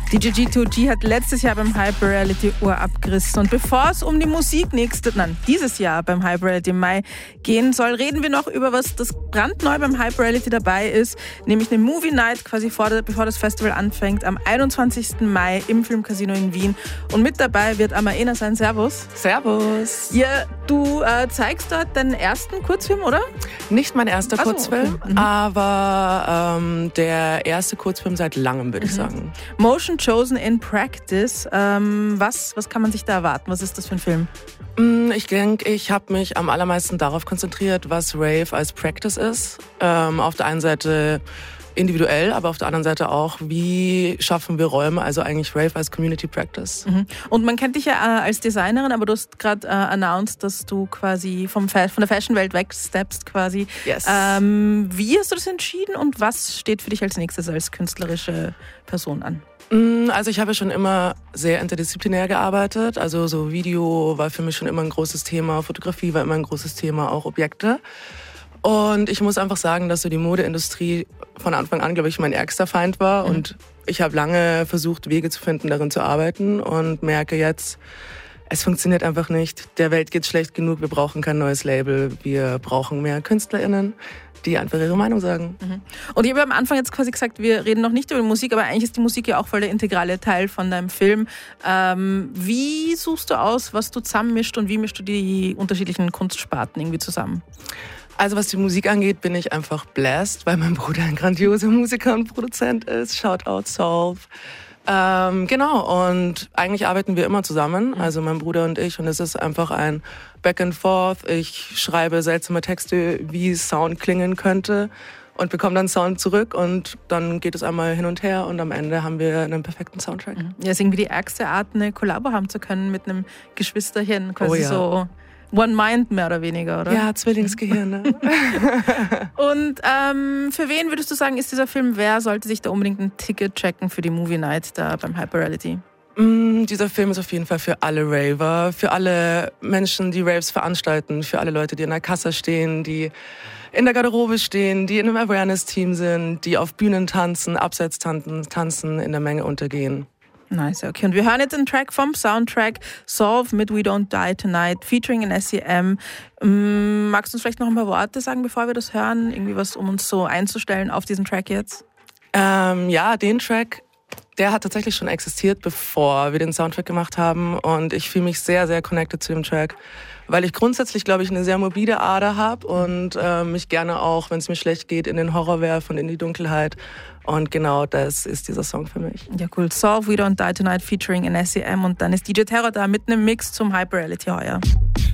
DJ G2G hat letztes Jahr beim Hyper Reality Ohr abgerissen. Und bevor es um die Musik dieses Jahr beim Hyper Reality im Mai gehen soll, reden wir noch über was, das brandneu beim Hyper Reality dabei ist, nämlich eine Movie Night quasi bevor das Festival anfängt, am 21. Mai im Filmcasino in Wien. Und mit dabei wird Amaena sein. Servus. Servus. Ja, du zeigst dort deinen ersten Kurzfilm, oder? Nicht mein erster Kurzfilm, okay. Aber der erste Kurzfilm seit langem, würde ich sagen. Motion Chosen in Practice. Was kann man sich da erwarten? Was ist das für ein Film? Ich denke, ich habe mich am allermeisten darauf konzentriert, was Rave als Practice ist. Auf der einen Seite individuell, aber auf der anderen Seite auch, wie schaffen wir Räume, also eigentlich Rave als Community Practice. Und man kennt dich ja als Designerin, aber du hast gerade announced, dass du quasi von der Fashion-Welt wegsteppst quasi. Yes. Wie hast du das entschieden und was steht für dich als nächstes als künstlerische Person an? Also ich habe schon immer sehr interdisziplinär gearbeitet, also so Video war für mich schon immer ein großes Thema, Fotografie war immer ein großes Thema, auch Objekte. Und ich muss einfach sagen, dass so die Modeindustrie von Anfang an, glaube ich, mein ärgster Feind war. Und ich habe lange versucht, Wege zu finden, darin zu arbeiten und merke jetzt, es funktioniert einfach nicht. Der Welt geht's schlecht genug, wir brauchen kein neues Label. Wir brauchen mehr KünstlerInnen, die einfach ihre Meinung sagen. Und ich habe am Anfang jetzt quasi gesagt, wir reden noch nicht über die Musik, aber eigentlich ist die Musik ja auch voll der integrale Teil von deinem Film. Wie suchst du aus, was du zusammenmischt und wie mischst du die unterschiedlichen Kunstsparten irgendwie zusammen? Also was die Musik angeht, bin ich einfach blessed, weil mein Bruder ein grandioser Musiker und Produzent ist. Shoutout Solve. Genau, und eigentlich arbeiten wir immer zusammen, also mein Bruder und ich. Und es ist einfach ein Back and Forth. Ich schreibe seltsame Texte, wie Sound klingen könnte und bekomme dann Sound zurück. Und dann geht es einmal hin und her und am Ende haben wir einen perfekten Soundtrack. Ja, ist irgendwie die ärgste Art, eine Kollabo haben zu können mit einem Geschwisterchen. Quasi so One Mind mehr oder weniger, oder? Ja, Zwillingsgehirne. Und für wen würdest du sagen, ist dieser Film, wer sollte sich da unbedingt ein Ticket checken für die Movie Night da beim Hyper Reality? Dieser Film ist auf jeden Fall für alle Raver, für alle Menschen, die Raves veranstalten, für alle Leute, die in der Kasse stehen, die in der Garderobe stehen, die in einem Awareness-Team sind, die auf Bühnen tanzen, abseits tanzen, in der Menge untergehen. Nice, okay. Und wir hören jetzt einen Track vom Soundtrack Solve mit We Don't Die Tonight, featuring in SEM. Magst du uns vielleicht noch ein paar Worte sagen, bevor wir das hören? Irgendwie was, um uns so einzustellen auf diesen Track jetzt? Ja, den Track, der hat tatsächlich schon existiert, bevor wir den Soundtrack gemacht haben. Und ich fühle mich sehr, sehr connected zu dem Track, weil ich grundsätzlich, glaube ich, eine sehr morbide Ader habe und mich gerne auch, wenn es mir schlecht geht, in den Horror werfe und in die Dunkelheit. Und genau das ist dieser Song für mich. Ja, cool. Solve, We Don't Die Tonight featuring in SEM. Und dann ist DJ Terror da mit einem Mix zum Hyper Reality heuer.